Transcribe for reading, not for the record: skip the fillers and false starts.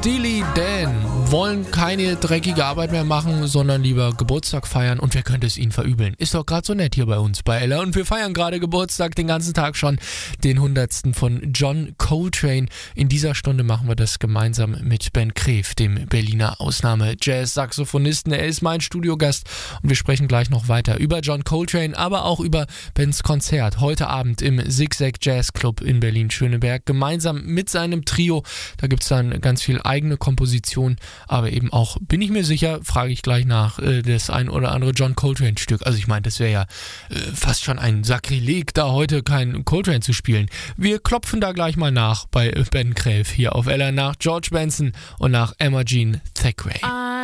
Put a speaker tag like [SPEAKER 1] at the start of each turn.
[SPEAKER 1] Steely Dan wollen keine dreckige Arbeit mehr machen, sondern lieber Geburtstag feiern. Und wer könnte es ihnen verübeln? Ist doch gerade so nett hier bei uns bei Ella. Und wir feiern gerade Geburtstag den ganzen Tag schon, den 100. von John Coltrane. In dieser Stunde machen wir das gemeinsam mit Ben Kreef, dem Berliner Ausnahme-Jazz-Saxophonisten. Er ist mein Studiogast und wir sprechen gleich noch weiter über John Coltrane, aber auch über Bens Konzert heute Abend im Zigzag Jazz Club in Berlin-Schöneberg. Gemeinsam mit seinem Trio. Da gibt es dann ganz viel eigene Komposition, aber eben auch, bin ich mir sicher, frage ich gleich nach, das ein oder andere John Coltrane-Stück. Also ich meine, das wäre ja fast schon ein Sakrileg, da heute kein Coltrane zu spielen. Wir klopfen da gleich mal nach bei Ben Kreef hier auf Ella nach George Benson und nach Emma Jean Thackeray.